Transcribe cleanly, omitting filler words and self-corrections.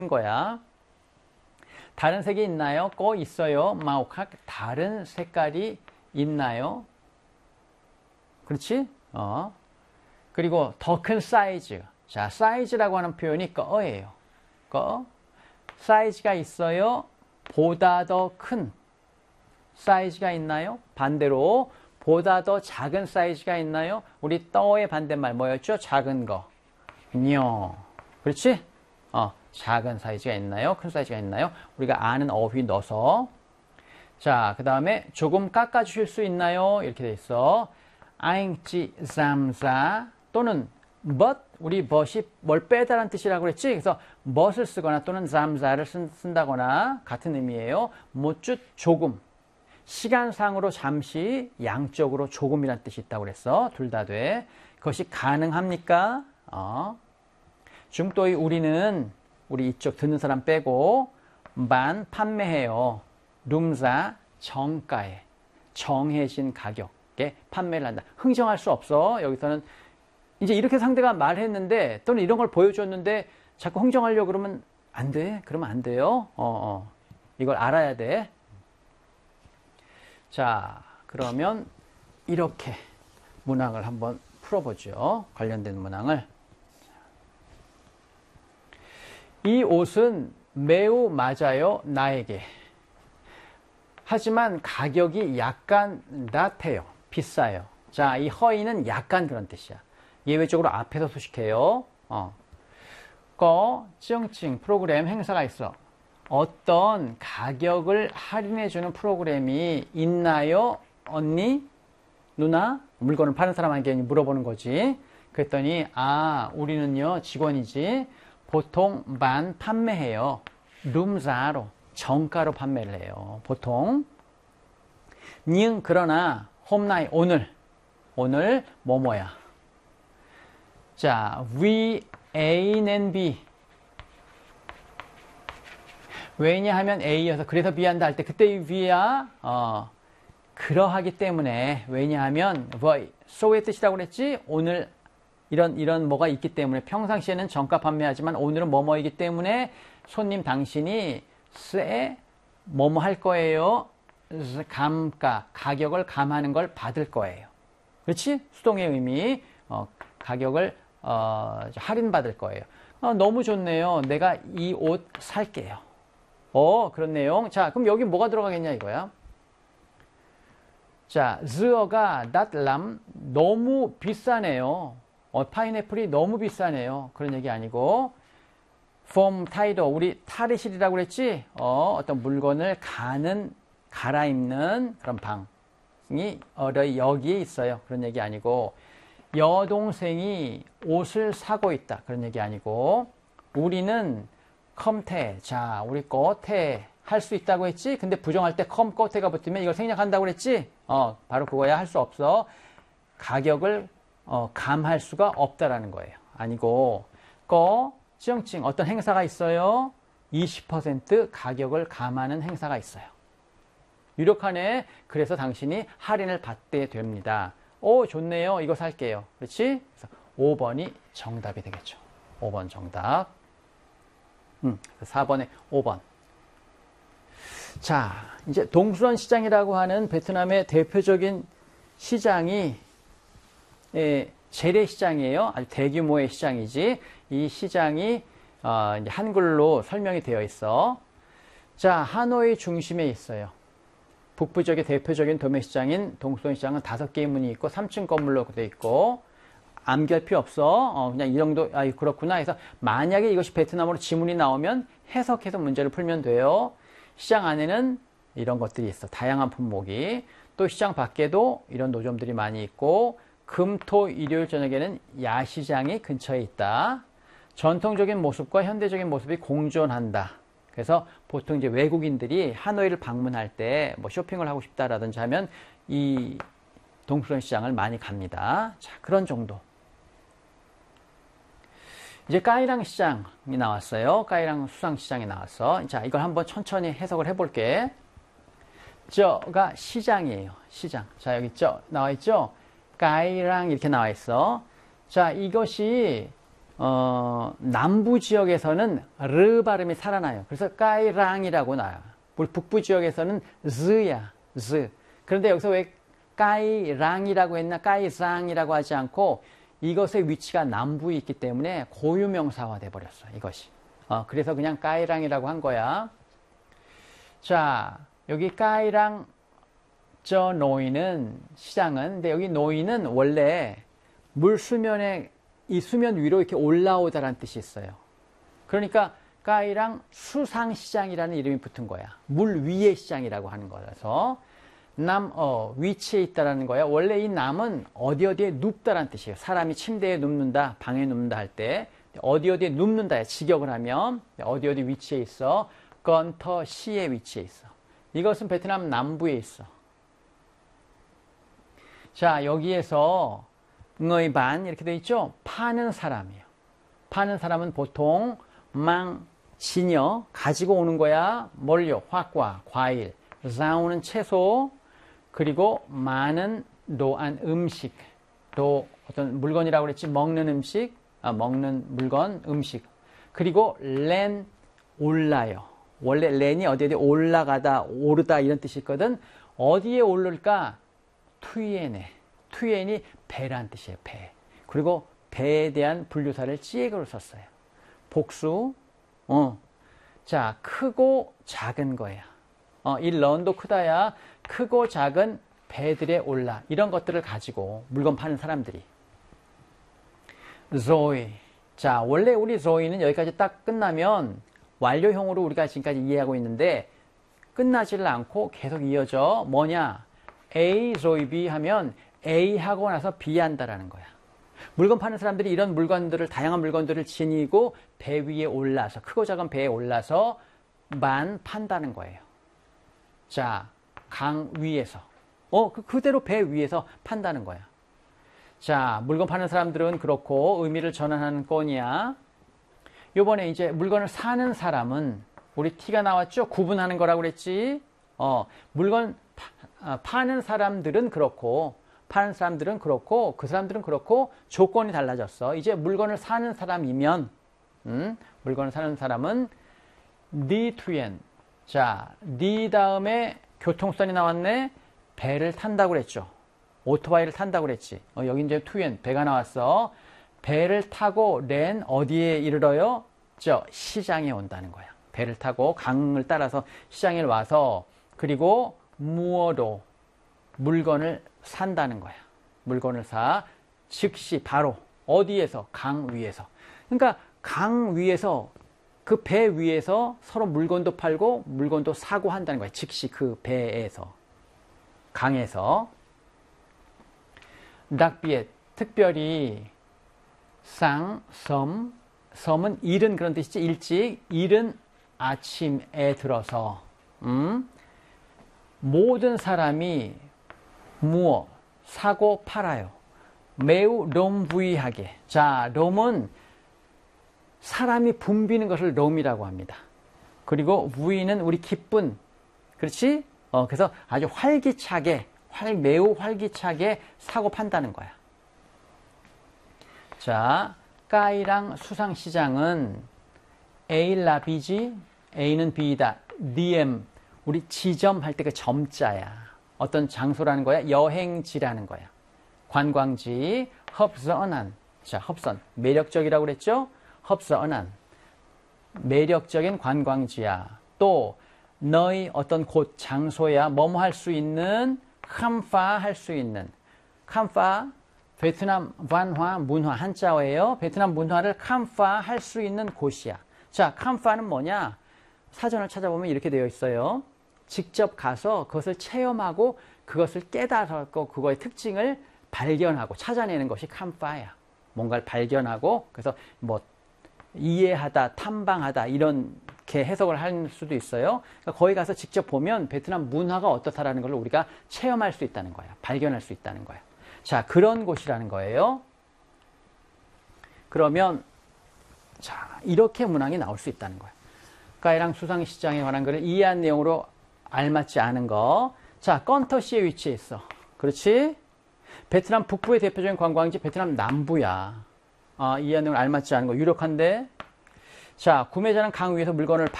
거야. 다른 색이 있나요? 거 있어요. 마오칵 다른 색깔이 있나요? 그렇지? 그리고 더 큰 사이즈. 자, 사이즈라고 하는 표현이 꺼예요. 꺼. 사이즈가 있어요. 보다 더 큰 사이즈가 있나요? 반대로 보다 더 작은 사이즈가 있나요? 우리 떠의 반대말 뭐였죠? 작은 거. 뇨. 그렇지? 작은 사이즈가 있나요? 큰 사이즈가 있나요? 우리가 아는 어휘 넣어서. 자, 그 다음에 조금 깎아주실 수 있나요? 이렇게 돼 있어. 아잉찌 잠자 또는 but 우리 but이 뭘 빼다라는 뜻이라고 그랬지? 그래서 but을 쓰거나 또는 잠자를 쓴다거나 같은 의미예요. 못주 조금. 시간상으로 잠시, 양적으로 조금이라는 뜻이 있다고 그랬어. 둘 다 돼. 그것이 가능합니까? 중도의 우리는 우리 이쪽 듣는 사람 빼고 만 판매해요. 룸사 정가에 정해진 가격에 판매를 한다. 흥정할 수 없어. 여기서는 이제 이렇게 상대가 말했는데 또는 이런 걸 보여줬는데 자꾸 흥정하려고 그러면 안 돼. 그러면 안 돼요. 이걸 알아야 돼. 자, 그러면 이렇게 문항을 한번 풀어보죠. 관련된 문항을. 이 옷은 매우 맞아요. 나에게. 하지만 가격이 약간 낮아요. 비싸요. 자, 이 허이는 약간 그런 뜻이야. 예외적으로 앞에서 소식해요. 찡찡 프로그램 행사가 있어. 어떤 가격을 할인해주는 프로그램이 있나요? 언니? 누나? 물건을 파는 사람에게 물어보는 거지. 그랬더니 우리는요 직원이지 보통 만 판매해요. 룸사로 정가로 판매를 해요. 보통. 그러나 홈나이 오늘 뭐뭐야. 자, we A는 B. 왜냐하면 A여서 그래서 B한다 할 때 그때 이 B야. 그러하기 때문에 왜냐하면 so의 뜻이라고 그랬지. 오늘 이런 뭐가 있기 때문에 평상시에는 정가 판매하지만 오늘은 뭐뭐이기 때문에 손님 당신이 뭐뭐 할 거예요. 감가 가격을 감하는 걸 받을 거예요. 그렇지? 수동의 의미 가격을 할인받을 거예요. 너무 좋네요. 내가 이 옷 살게요. 그런 내용. 자, 그럼 여기 뭐가 들어가겠냐 이거야. 자, 즈어가 닷람 너무 비싸네요. 파인애플이 너무 비싸네요. 그런 얘기 아니고 from 타이더 우리 탈의실이라고 그랬지. 어떤 물건을 갈아입는 그런 방이 여기에 있어요. 그런 얘기 아니고 여동생이 옷을 사고 있다. 그런 얘기 아니고 우리는 컴태 자 우리 거태 할 수 있다고 했지. 근데 부정할 때 거태가 붙으면 이걸 생략한다고 그랬지. 바로 그거야. 할 수 없어. 가격을 감할 수가 없다라는 거예요. 아니고 찡찡 어떤 행사가 있어요. 20% 가격을 감하는 행사가 있어요. 유력하네. 그래서 당신이 할인을 받게 됩니다. 좋네요. 이거 살게요. 그렇지? 그래서 5번이 정답이 되겠죠. 5번 정답. 4번에 5번. 자, 이제 동수원 시장이라고 하는 베트남의 대표적인 시장이 재래시장이에요. 아주 대규모의 시장이지. 이 시장이 이제 한글로 설명이 되어 있어. 자, 하노이 중심에 있어요. 북부 지역의 대표적인 도매시장인 동수원 시장은 5개의 문이 있고 3층 건물로 되어 있고 암기할 필요 없어. 그냥 이 정도 그렇구나 해서 만약에 이것이 베트남어로 지문이 나오면 해석해서 문제를 풀면 돼요. 시장 안에는 이런 것들이 있어. 다양한 품목이. 또 시장 밖에도 이런 노점들이 많이 있고 금, 토, 일요일 저녁에는 야시장이 근처에 있다. 전통적인 모습과 현대적인 모습이 공존한다. 그래서 보통 이제 외국인들이 하노이를 방문할 때 뭐 쇼핑을 하고 싶다라든지 하면 이 동수원 시장을 많이 갑니다. 자, 그런 정도. 이제 까이랑 시장이 나왔어요. 까이랑 수상시장이 나왔어. 자, 이걸 한번 천천히 해석을 해볼게. 저가 시장이에요. 시장. 자, 여기 나와 있죠? 까이랑 이렇게 나와 있어. 자, 이것이 남부 지역에서는 르 발음이 살아나요. 그래서 까이랑이라고 나와요. 우리 북부 지역에서는 즈야, 즈. 그런데 여기서 왜 까이랑이라고 했나, 까이랑이라고 하지 않고 이것의 위치가 남부에 있기 때문에 고유명사화 돼 버렸어, 이것이. 그래서 그냥 까이랑이라고 한 거야. 자, 여기 까이랑 저 노이는 시장은, 근데 여기 노이는 원래 물 수면에, 이 수면 위로 이렇게 올라오다라는 뜻이 있어요. 그러니까 까이랑 수상시장이라는 이름이 붙은 거야. 물 위의 시장이라고 하는 거라서 위치에 있다라는 거야. 원래 이 남은 어디에 눕다라는 뜻이에요. 사람이 침대에 눕는다, 방에 눕는다 할 때 어디에 눕는다야. 직역을 하면 어디 위치에 있어. 건터 시의 위치에 있어. 이것은 베트남 남부에 있어. 자, 여기에서 ngơi bán 이렇게 돼 있죠. 파는 사람이에요. 파는 사람은 보통 지녀 가지고 오는 거야. 뭘요? 화과, 과일, 자오는 채소, 그리고 많은 노안 음식, 또 어떤 물건이라고 그랬지. 먹는 음식, 먹는 물건, 음식. 그리고 렌 올라요. 원래 렌이 어디에 올라가다, 오르다 이런 뜻이 있거든. 어디에 오를까? 투엔이 배란 뜻이에요. 배. 그리고 배에 대한 분류사를 찌액으로 썼어요. 복수. 자, 크고 작은 거야. 이 런도 크다야. 크고 작은 배들에 올라. 이런 것들을 가지고 물건 파는 사람들이. 조이. 자, 원래 우리 조이는 여기까지 딱 끝나면 완료형으로 우리가 지금까지 이해하고 있는데 끝나지를 않고 계속 이어져. 뭐냐? A, 조이, B 하면 A 하고 나서 B 한다라는 거야. 물건 파는 사람들이 이런 물건들을, 다양한 물건들을 지니고 배 위에 올라서, 크고 작은 배에 올라서 판다는 거예요. 자, 강 위에서. 그대로 배 위에서 판다는 거야. 자, 물건 파는 사람들은 그렇고 의미를 전환하는 건이야. 요번에 이제 물건을 사는 사람은 우리 T가 나왔죠? 구분하는 거라고 그랬지? 물건 파는 사람들은 그렇고, 그 사람들은 그렇고, 조건이 달라졌어. 이제 물건을 사는 사람이면, 물건을 사는 사람은 니 투엔. 자, 니 다음에 교통수단이 나왔네. 배를 탄다고 그랬죠. 오토바이를 탄다고 그랬지. 여기 이제 투엔, 배가 나왔어. 배를 타고 렌 어디에 이르러요? 시장에 온다는 거야. 배를 타고 강을 따라서 시장에 와서, 그리고 무어도 물건을 산다는 거야. 물건을 사. 즉시 바로 어디에서? 강 위에서. 그러니까 강 위에서, 그 배 위에서 서로 물건도 팔고 물건도 사고 한다는 거야. 즉시 그 배에서, 강에서. đặc biệt, 특별히 섬은 이른 그런 뜻이지. 일찍, 이른 아침에 들어서 모든 사람이 사고 팔아요. 매우 롬부이하게. 자, 롬은 사람이 붐비는 것을 롬이라고 합니다. 그리고 부이는 우리 기쁜. 그렇지? 그래서 아주 활기차게, 매우 활기차게 사고 판다는 거야. 자, 까이랑 수상시장은 A라비지, A는 B이다. DM, 우리 지점할 때 그 점자야. 어떤 장소라는 거야. 여행지라는 거야. 관광지, 흡선한. 자, 흡선, 매력적이라고 그랬죠? 흡선한, 매력적인 관광지야. 또 너희 어떤 곳, 장소야. 뭐뭐 할 수 있는, 캄파 할 수 있는. 캄파, 베트남 văn hóa, 문화, 한자어예요. 베트남 문화를 캄파 할 수 있는 곳이야. 자, 캄파는 뭐냐? 사전을 찾아보면 이렇게 되어 있어요. 직접 가서 그것을 체험하고 그것을 깨달았고 그거의 특징을 발견하고 찾아내는 것이 캄파야. 뭔가를 발견하고, 그래서 뭐 이해하다, 탐방하다 이렇게 해석을 할 수도 있어요. 그러니까 거기 가서 직접 보면 베트남 문화가 어떻다라는 걸 우리가 체험할 수 있다는 거야. 발견할 수 있다는 거야. 자, 그런 곳이라는 거예요. 그러면 자, 이렇게 문항이 나올 수 있다는 거야. 까이랑 수상시장에 관한 글을 이해한 내용으로 알맞지 않은 거. 자, 건터시에 위치해 있어. 그렇지? 베트남 북부의 대표적인 관광지 베트남 남부야. 이해 내용을 알맞지 않은 거 유력한데. 자, 구매자는 강 위에서 물건을